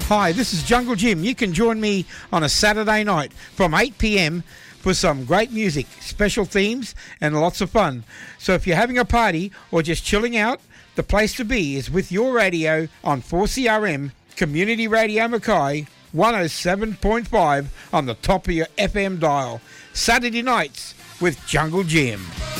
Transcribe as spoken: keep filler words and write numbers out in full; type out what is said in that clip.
Hi, this is Jungle Jim. You can join me on a Saturday night from eight p.m. for some great music, special themes, and lots of fun. So if you're having a party or just chilling out, the place to be is with your radio on four C R M, Community Radio Mackay, one oh seven point five on the top of your F M dial. Saturday nights with Jungle Jim.